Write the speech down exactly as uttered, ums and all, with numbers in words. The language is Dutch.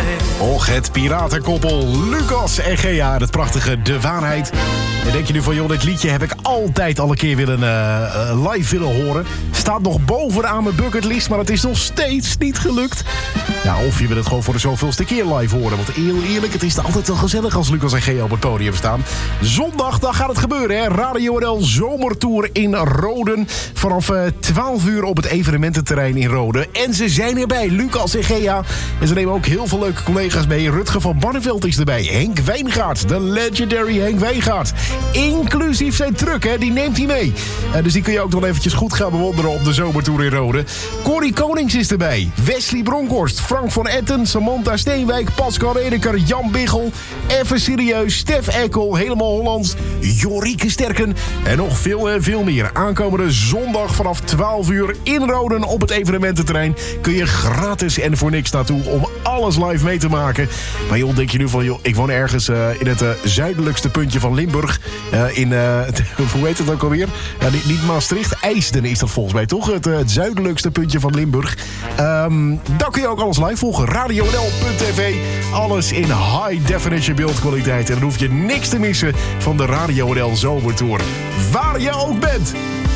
Och, het piratenkoppel Lucas en Gea, het prachtige De Waarheid. En denk je nu van, joh, dit liedje heb ik altijd al een keer willen uh, uh, live willen horen. Staat nog bovenaan mijn bucketlist, maar het is nog steeds niet gelukt. Ja, of je wil het gewoon voor de zoveelste keer live horen. Want heel eerlijk, het is altijd wel gezellig als Lucas en Gea op het podium staan. Zondag, dan gaat het gebeuren, hè. Radio N L Zomertour in Roden. Vanaf uh, twaalf uur op het evenemententerrein in Roden. En ze zijn erbij, Lucas en Gea. En ze nemen ook heel veel leuke collega's mee. Rutger van Barneveld is erbij. Henk Wijngaard, de legendary Henk Wijngaard. Inclusief zijn truck, hè, die neemt hij mee. Uh, dus die kun je ook nog eventjes goed gaan bewonderen op de Zomertour in Roden. Corrie Konings is erbij. Wesley Bronkhorst, Frank van Etten, Samantha Steenwijk, Pascal Redeker, Jan Biggel, Even Serieus, Stef Ekkel, Helemaal Hollands, Jorike Sterken en nog veel en veel meer. Aankomende zondag vanaf twaalf uur in Roden op het evenemententerrein kun je gratis en voor niks naartoe om alles live mee te maken. Maar joh, denk je nu van, joh, ik woon ergens uh, in het uh, zuidelijkste puntje van Limburg. Uh, in, uh, hoe heet het ook alweer? Ja, niet, niet Maastricht, IJsden is dat volgens mij toch? Het, uh, het zuidelijkste puntje van Limburg. Um, daar kun je ook alles live volgen. radio n l punt t v. Alles in high definition beeldkwaliteit. En dan hoef je niks te missen van de Radio N L Zomertour. Waar je ook bent.